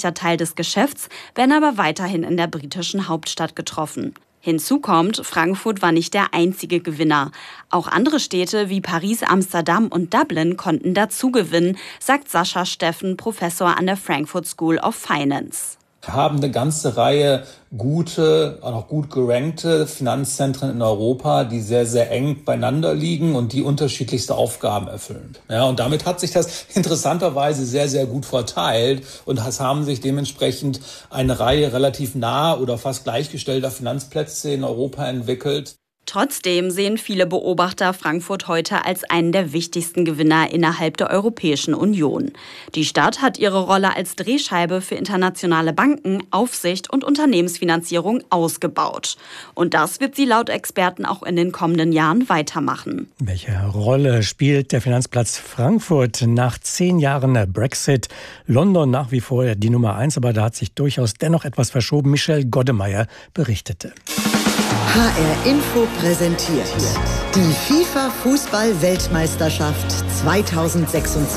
wesentlicher Teil des Geschäfts, werden aber weiterhin in der britischen Hauptstadt getroffen. Hinzu kommt, Frankfurt war nicht der einzige Gewinner. Auch andere Städte wie Paris, Amsterdam und Dublin konnten dazu gewinnen, sagt Sascha Steffen, Professor an der Frankfurt School of Finance. Wir haben eine ganze Reihe gute, auch gut gerankte Finanzzentren in Europa, die sehr, sehr eng beieinander liegen und die unterschiedlichste Aufgaben erfüllen. Ja, und damit hat sich das interessanterweise sehr, sehr gut verteilt und es haben sich dementsprechend eine Reihe relativ nah oder fast gleichgestellter Finanzplätze in Europa entwickelt. Trotzdem sehen viele Beobachter Frankfurt heute als einen der wichtigsten Gewinner innerhalb der Europäischen Union. Die Stadt hat ihre Rolle als Drehscheibe für internationale Banken, Aufsicht und Unternehmensfinanzierung ausgebaut. Und das wird sie laut Experten auch in den kommenden Jahren weitermachen. Welche Rolle spielt der Finanzplatz Frankfurt nach 10 Jahren Brexit? London nach wie vor die Nummer 1, aber da hat sich durchaus dennoch etwas verschoben. Michelle Goddemeyer berichtete. HR Info präsentiert die FIFA-Fußball-Weltmeisterschaft 2026.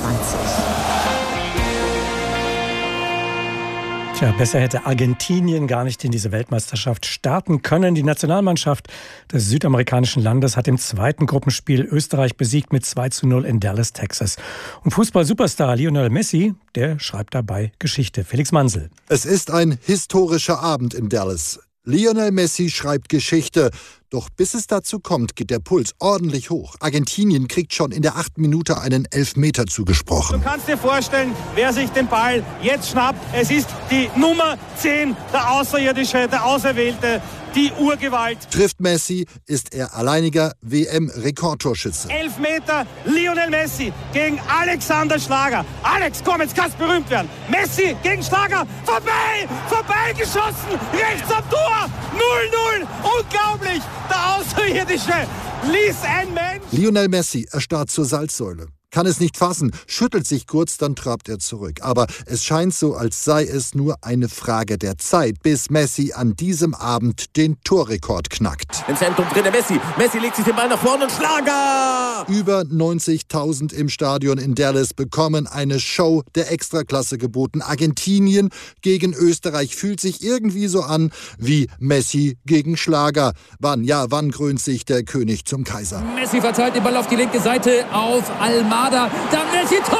Tja, besser hätte Argentinien gar nicht in diese Weltmeisterschaft starten können. Die Nationalmannschaft des südamerikanischen Landes hat im zweiten Gruppenspiel Österreich besiegt mit 2:0 in Dallas, Texas. Und Fußball-Superstar Lionel Messi, der schreibt dabei Geschichte. Felix Mansel. Es ist ein historischer Abend in Dallas. Lionel Messi schreibt Geschichte. Doch bis es dazu kommt, geht der Puls ordentlich hoch. Argentinien kriegt schon in der 8. Minute einen Elfmeter zugesprochen. Du kannst dir vorstellen, wer sich den Ball jetzt schnappt. Es ist die Nummer 10, der Außerirdische, der Auserwählte, die Urgewalt. Trifft Messi, ist er alleiniger WM-Rekordtorschütze. Elfmeter, Lionel Messi gegen Alexander Schlager. Alex, komm, jetzt kannst du berühmt werden. Messi gegen Schlager, vorbeigeschossen, rechts am Tor, 0:0, unglaublich. Der Außerirdische ließ ein Mensch. Lionel Messi erstarrt zur Salzsäule. Kann es nicht fassen, schüttelt sich kurz, dann trabt er zurück. Aber es scheint so, als sei es nur eine Frage der Zeit, bis Messi an diesem Abend den Torrekord knackt. Im Zentrum drin der Messi. Messi legt sich den Ball nach vorne und Schlager! Über 90.000 im Stadion in Dallas bekommen eine Show der Extraklasse geboten. Argentinien gegen Österreich fühlt sich irgendwie so an wie Messi gegen Schlager. Wann krönt sich der König zum Kaiser? Messi verteilt den Ball auf die linke Seite auf Almada. Dann Messi, Tor!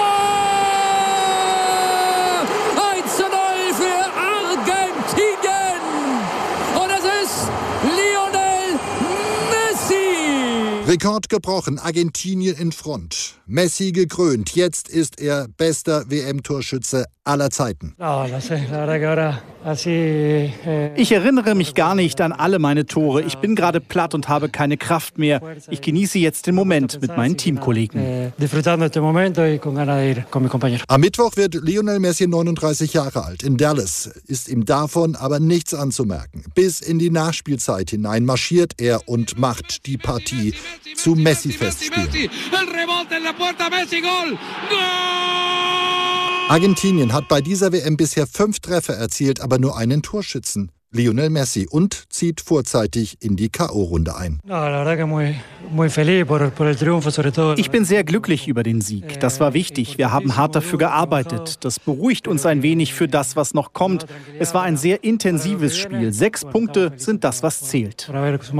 1:0 für Argentinien! Und es ist Lionel Messi! Rekord gebrochen, Argentinien in Front. Messi gekrönt, jetzt ist er bester WM-Torschütze aller Zeiten. Ich erinnere mich gar nicht an alle meine Tore. Ich bin gerade platt und habe keine Kraft mehr. Ich genieße jetzt den Moment mit meinen Teamkollegen. Am Mittwoch wird Lionel Messi 39 Jahre alt. In Dallas ist ihm davon aber nichts anzumerken. Bis in die Nachspielzeit hinein marschiert er und macht die Partie zu Messi-Festspielen. Argentinien hat bei dieser WM bisher 5 Treffer erzielt, aber nur einen Torschützen, Lionel Messi, und zieht vorzeitig in die K.O.-Runde ein. Ich bin sehr glücklich über den Sieg. Das war wichtig. Wir haben hart dafür gearbeitet. Das beruhigt uns ein wenig für das, was noch kommt. Es war ein sehr intensives Spiel. 6 Punkte sind das, was zählt.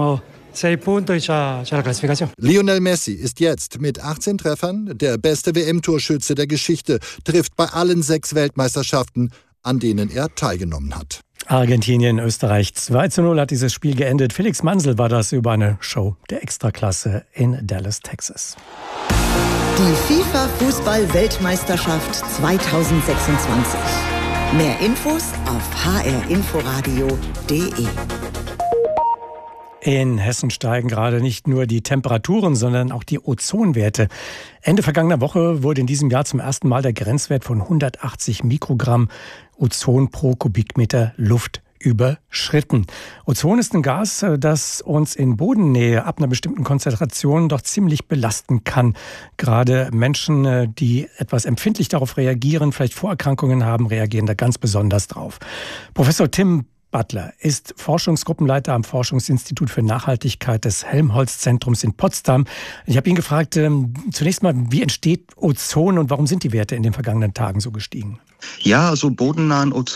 Lionel Messi ist jetzt mit 18 Treffern der beste WM-Torschütze der Geschichte, trifft bei allen 6 Weltmeisterschaften, an denen er teilgenommen hat. Argentinien, Österreich 2:0 hat dieses Spiel geendet. Felix Mansel war das über eine Show der Extraklasse in Dallas, Texas. Die FIFA-Fußball-Weltmeisterschaft 2026. Mehr Infos auf hrinforadio.de. In Hessen steigen gerade nicht nur die Temperaturen, sondern auch die Ozonwerte. Ende vergangener Woche wurde in diesem Jahr zum ersten Mal der Grenzwert von 180 Mikrogramm Ozon pro Kubikmeter Luft überschritten. Ozon ist ein Gas, das uns in Bodennähe ab einer bestimmten Konzentration doch ziemlich belasten kann. Gerade Menschen, die etwas empfindlich darauf reagieren, vielleicht Vorerkrankungen haben, reagieren da ganz besonders drauf. Professor Tim Butler ist Forschungsgruppenleiter am Forschungsinstitut für Nachhaltigkeit des Helmholtz-Zentrums in Potsdam. Ich habe ihn gefragt, zunächst mal, wie entsteht Ozon und warum sind die Werte in den vergangenen Tagen so gestiegen? Ja, also bodennahen Ozon